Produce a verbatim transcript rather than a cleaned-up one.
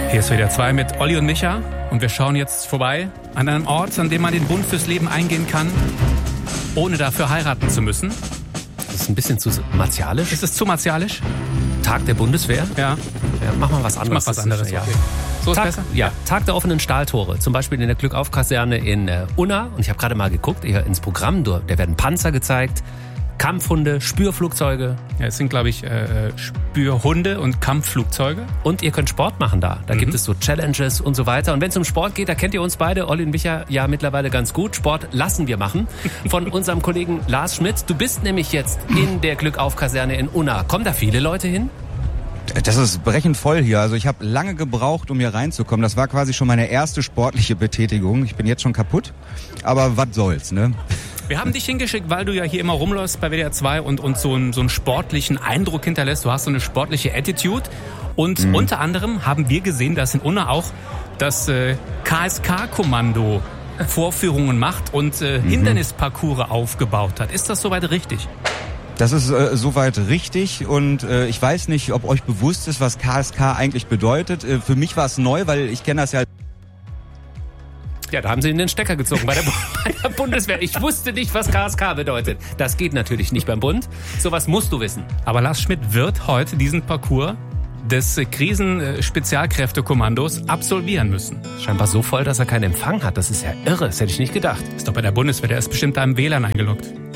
Hier ist W D R zwei mit Olli und Micha und wir schauen jetzt vorbei an einem Ort, an dem man den Bund fürs Leben eingehen kann, ohne dafür heiraten zu müssen. Das ist ein bisschen zu martialisch. Ist es zu martialisch? Tag der Bundeswehr? Ja. Ja, mach mal was anderes. Ich mach was anderes, ja. okay. So ist Tag, besser? Ja, Tag der offenen Stahltore. Zum Beispiel in der Glückauf-Kaserne in äh, Unna. Und ich habe gerade mal geguckt, hier ins Programm, da werden Panzer gezeigt, Kampfhunde, Spürflugzeuge. Ja, es sind, glaube ich, äh, Spürhunde und Kampfflugzeuge. Und ihr könnt Sport machen da. Da mhm. gibt es so Challenges und so weiter. Und wenn es um Sport geht, da kennt ihr uns beide, Olli und Micha, ja mittlerweile ganz gut. Sport lassen wir machen. Von unserem Kollegen Lars Schmidt. Du bist nämlich jetzt in der Glückauf-Kaserne in Unna. Kommen da viele Leute hin? Das ist brechend voll hier. Also ich habe lange gebraucht, um hier reinzukommen. Das war quasi schon meine erste sportliche Betätigung. Ich bin jetzt schon kaputt. Aber was soll's, ne? Wir haben dich hingeschickt, weil du ja hier immer rumläufst bei W D R zwei und uns so einen, so einen sportlichen Eindruck hinterlässt. Du hast so eine sportliche Attitude. Und mhm. unter anderem haben wir gesehen, dass in Unna auch das äh, K S K-Kommando Vorführungen macht und äh, mhm. Hindernisparcours aufgebaut hat. Ist das soweit richtig? Das ist äh, soweit richtig und äh, ich weiß nicht, ob euch bewusst ist, was K S K eigentlich bedeutet. Äh, für mich war es neu, weil ich kenne das ja. Ja, da haben sie in den Stecker gezogen bei der, bei der Bundeswehr. Ich wusste nicht, was K S K bedeutet. Das geht natürlich nicht beim Bund. Sowas musst du wissen. Aber Lars Schmidt wird heute diesen Parcours des Krisenspezialkräftekommandos absolvieren müssen. Scheinbar so voll, dass er keinen Empfang hat. Das ist ja irre. Das hätte ich nicht gedacht. Ist doch bei der Bundeswehr. Der ist bestimmt da im W L A N eingeloggt.